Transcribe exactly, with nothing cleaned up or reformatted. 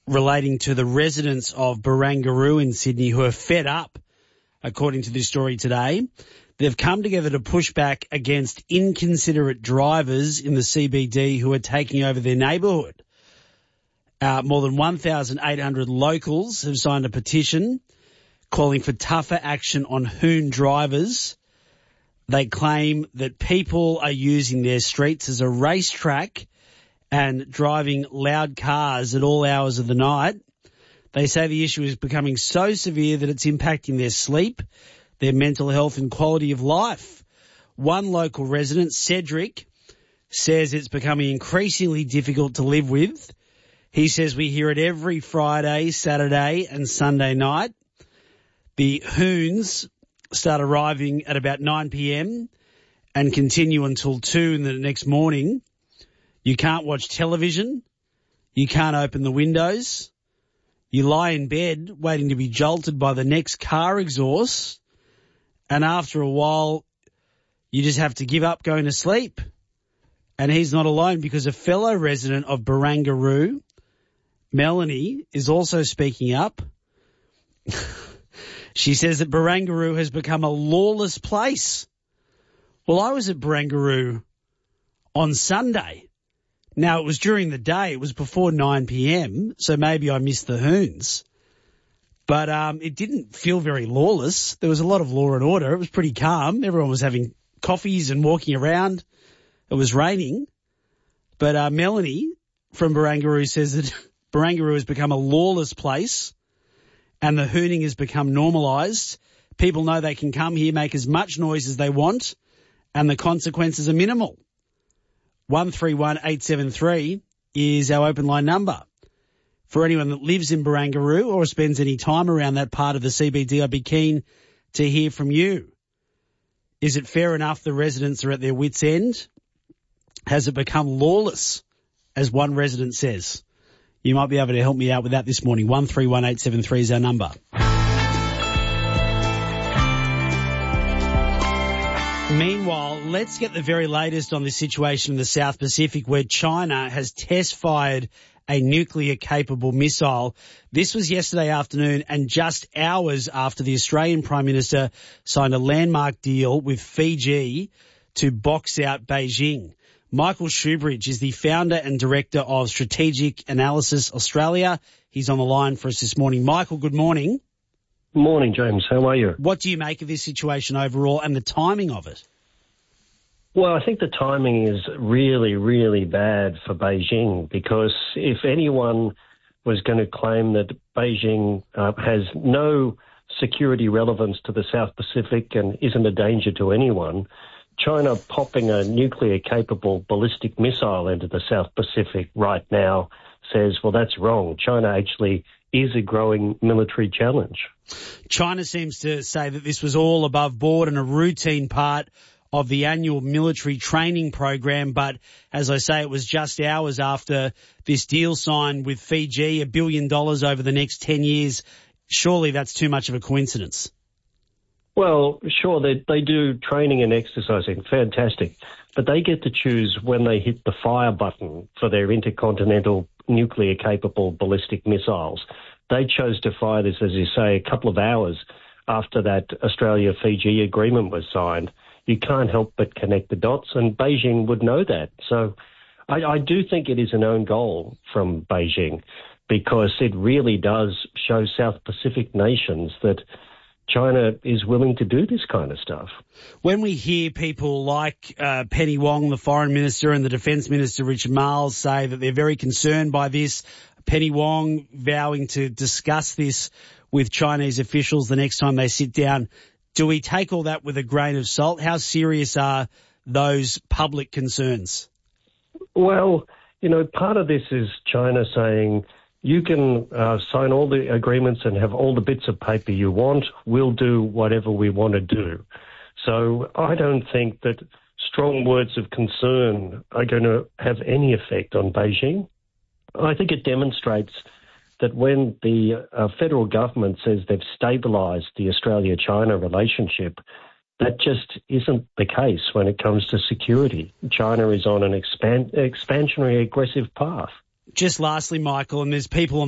relating to the residents of Barangaroo in Sydney who are fed up, according to this story today. They've come together to push back against inconsiderate drivers in the C B D who are taking over their neighbourhood. Uh, more than one thousand eight hundred locals have signed a petition calling for tougher action on hoon drivers. They claim that people are using their streets as a racetrack and driving loud cars at all hours of the night. They say the issue is becoming so severe that it's impacting their sleep, their mental health and quality of life. One local resident, Cedric, says it's becoming increasingly difficult to live with. He says we hear it every Friday, Saturday and Sunday night. The hoons start arriving at about nine p.m. and continue until two in the next morning. You can't watch television. You can't open the windows. You lie in bed waiting to be jolted by the next car exhaust. And after a while, you just have to give up going to sleep. And he's not alone because a fellow resident of Barangaroo, Melanie, is also speaking up. She says that Barangaroo has become a lawless place. Well, I was at Barangaroo on Sunday. Now, it was during the day. It was before nine p.m, so maybe I missed the hoons. But um, it didn't feel very lawless. There was a lot of law and order. It was pretty calm. Everyone was having coffees and walking around. It was raining. But uh, Melanie from Barangaroo says that Barangaroo has become a lawless place and the hooning has become normalised. People know they can come here, make as much noise as they want, and the consequences are minimal. one three one eight seven three is our open line number. For anyone that lives in Barangaroo or spends any time around that part of the C B D, I'd be keen to hear from you. Is it fair enough the residents are at their wits' end? Has it become lawless, as one resident says? You might be able to help me out with that this morning. one three one eight seven three is our number. Meanwhile, let's get the very latest on the situation in the South Pacific where China has test-fired a nuclear-capable missile. This was yesterday afternoon and just hours after the Australian Prime Minister signed a landmark deal with Fiji to box out Beijing. Michael Shoebridge is the founder and director of Strategic Analysis Australia. He's on the line for us this morning. Michael, good morning. Morning, James. How are you? What do you make of this situation overall and the timing of it? Well, I think the timing is really, really bad for Beijing because if anyone was going to claim that Beijing uh, has no security relevance to the South Pacific and isn't a danger to anyone, China popping a nuclear-capable ballistic missile into the South Pacific right now says, well, that's wrong. China actually is a growing military challenge. China seems to say that this was all above board and a routine part of the annual military training program, but as I say, it was just hours after this deal signed with Fiji, a billion dollars over the next ten years. Surely that's too much of a coincidence. Well, sure, they, they do training and exercising, fantastic, but they get to choose when they hit the fire button for their intercontinental nuclear-capable ballistic missiles. They chose to fire this, as you say, a couple of hours after that Australia-Fiji agreement was signed. You can't help but connect the dots, and Beijing would know that. So I, I do think it is an own goal from Beijing because it really does show South Pacific nations that China is willing to do this kind of stuff. When we hear people like uh, Penny Wong, the Foreign Minister, and the Defence Minister, Richard Marles, say that they're very concerned by this, Penny Wong vowing to discuss this with Chinese officials the next time they sit down, do we take all that with a grain of salt? How serious are those public concerns? Well, you know, part of this is China saying, you can uh, sign all the agreements and have all the bits of paper you want. We'll do whatever we want to do. So I don't think that strong words of concern are going to have any effect on Beijing. I think it demonstrates that when the uh, federal government says they've stabilised the Australia-China relationship, that just isn't the case when it comes to security. China is on an expand- expansionary, aggressive path. Just lastly, Michael, and there's people on